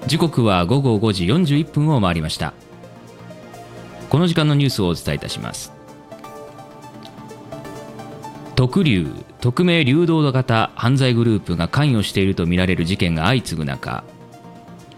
時刻は午後5時41分を回りました。この時間のニュースをお伝えいたします。特留匿名流動型犯罪グループが関与しているとみられる事件が相次ぐ中、